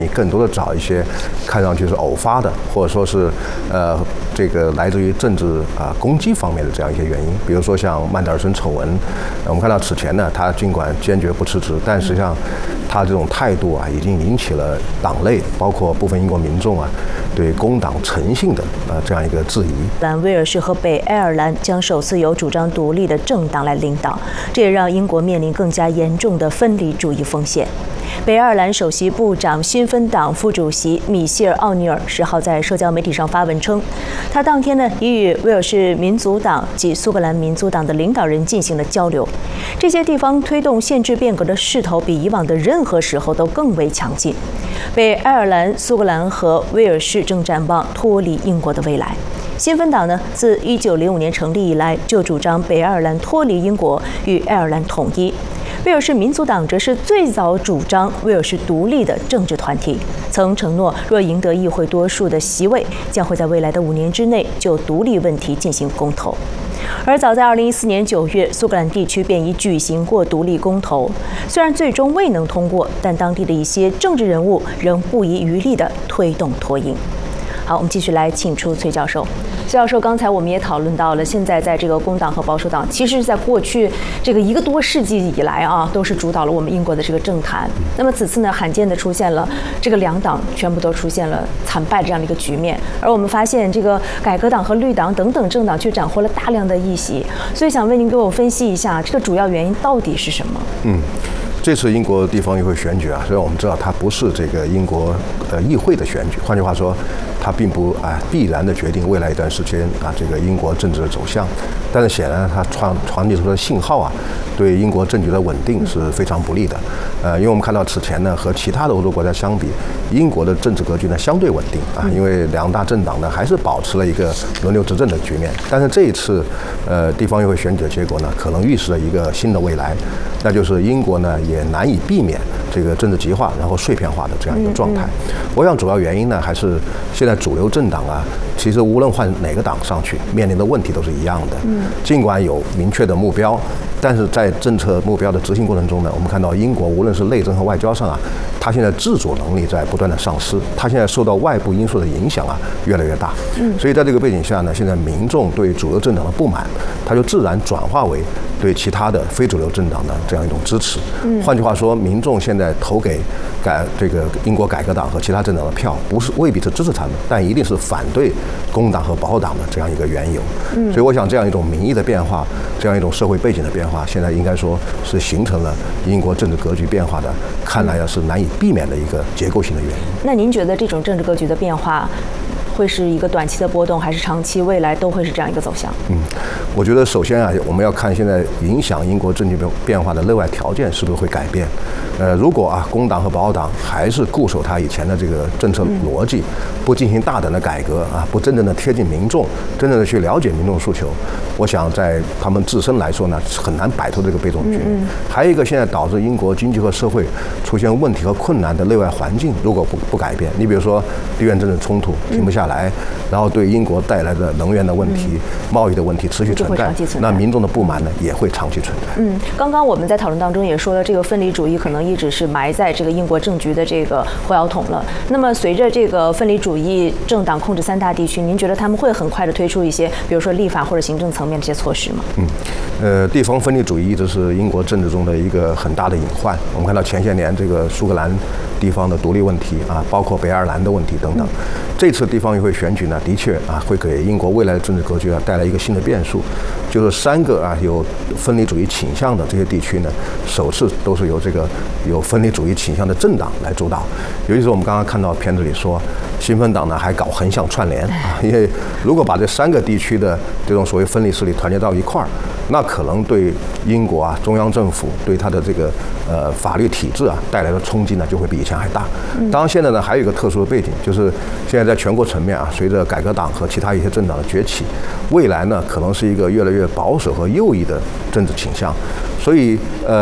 你更多的找一些看上去是偶发的，或者说是这个来自于政治攻击方面的这样一些原因。比如说像曼德尔森丑闻，我们看到此前呢，他尽管坚决不辞职，但实际上他这种态度已经引起了党内包括部分英国民众对工党诚信的这样一个质疑。 威尔士和北爱尔兰将首次由主张独立的政党来领导，这也让英国面临更加严重的分离主义风险。北爱尔兰首席部长新芬党副主席米歇尔·奥尼尔10号在社交媒体上发文称，他当天已与威尔士民族党及苏格兰民族党的领导人进行了交流。这些地方推动宪制变革的势头比以往的任何时候都更为强劲。北爱尔兰、苏格兰和威尔士正展望脱离英国的未来。新芬党自1905年成立以来就主张北爱尔兰脱离英国，与爱尔兰统一。威尔士民族党则是最早主张威尔士独立的政治团体，曾承诺若赢得议会多数的席位，将会在未来的5年之内就独立问题进行公投。而早在2014年9月，苏格兰地区便已举行过独立公投，虽然最终未能通过，但当地的一些政治人物仍不遗余力地推动脱英。好，我们继续来请出崔教授。崔教授，刚才我们也讨论到了，现在在这个工党和保守党，其实在过去这个1个多世纪以来都是主导了我们英国的这个政坛。那么此次呢，罕见的出现了这个2党全部都出现了惨败这样的一个局面，而我们发现这个改革党和绿党等等政党却斩获了大量的议席。所以想问您给我分析一下，这个主要原因到底是什么？ 这次英国地方议会选举虽然我们知道它不是这个英国议会的选举，换句话说，它并不必然的决定未来一段时间这个英国政治的走向，但是显然它传递出的信号对英国政局的稳定是非常不利的。因为我们看到此前呢和其他的欧洲国家相比，英国的政治格局呢相对稳定因为2大政党呢还是保持了一个轮流执政的局面。但是这一次地方议会选举的结果呢，可能预示了一个新的未来，那就是英国呢也难以避免这个政治极化然后碎片化的这样一个状态。我想主要原因呢还是现在主流政党其实无论换哪个党上去，面临的问题都是一样的。尽管有明确的目标，但是在政策目标的执行过程中呢，我们看到英国无论是内政和外交上它现在自主能力在不断的丧失，它现在受到外部因素的影响越来越大。所以在这个背景下呢，现在民众对主流政党的不满，它就自然转化为对其他的非主流政党的这样一种支持。换句话说，民众现在投给这个英国改革党和其他政党的票，未必是支持他们，但一定是反对工党和保守党的这样一个缘由。所以我想这样一种民意的变化，这样一种社会背景的变化，现在应该说是形成了英国政治格局变化的，看来是难以避免的一个结构性的原因。 那您觉得这种政治格局的变化会是一个短期的波动，还是长期未来都会是这样一个走向？ 我觉得首先我们要看现在影响英国政局变化的内外条件是不是会改变。如果工党和保守党还是固守他以前的这个政策逻辑，不进行大胆的改革不真正的贴近民众，真正的去了解民众诉求，我想在他们自身来说呢，很难摆脱这个被动局面。还有一个现在导致英国经济和社会出现问题和困难的内外环境，如果不改变，你比如说地缘政治冲突停不下来，然后对英国带来的能源的问题、贸易的问题持续存在，那民众的不满呢也会长期存在。 刚刚我们在讨论当中也说了，这个分离主义可能一直是埋在这个英国政局的这个火药桶了。那么随着这个分离主义政党控制3大地区，您觉得他们会很快的推出一些，比如说立法或者行政层面的这些措施吗？ 地方分离主义一直是英国政治中的一个很大的隐患。我们看到前些年这个苏格兰地方的独立问题包括北爱尔兰的问题等等。这次地方议会选举呢，的确会给英国未来的政治格局带来一个新的变数，就是3个有分离主义倾向的这些地区呢，首次都是由这个有分离主义倾向的政党来主导。尤其是我们刚刚看到片子里说，新芬党呢还搞横向串联因为如果把这3个地区的这种所谓分离势力团结到一块儿，那可能对英国中央政府对它的这个法律体制带来的冲击呢就会比以前还大。当然现在呢还有一个特殊的背景，就是现在在全国层面随着改革党和其他一些政党的崛起，未来呢可能是一个越来越保守和右翼的政治倾向。所以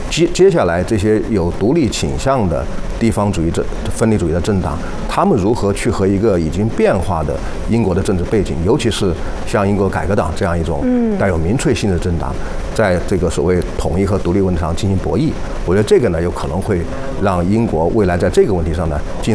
接下来这些有独立倾向的地方主义分离主义的政党，他们如何去和一个已经变化的英国的政治背景，尤其是像英国改革党这样一种带有民粹性的政党，在这个所谓统一和独立问题上进行博弈？我觉得这个呢，有可能会让英国未来在这个问题上呢进